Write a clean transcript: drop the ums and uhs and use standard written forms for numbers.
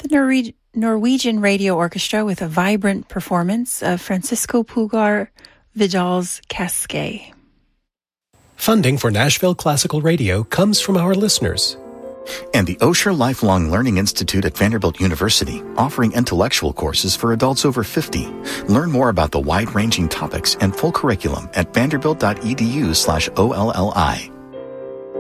the Norwegian Radio Orchestra with a vibrant performance of Francisco Pugar Vidal's Casquet. Funding for Nashville Classical Radio comes from our listeners. And the Osher Lifelong Learning Institute at Vanderbilt University, offering intellectual courses for adults over 50. Learn more about the wide-ranging topics and full curriculum at vanderbilt.edu/OLLI.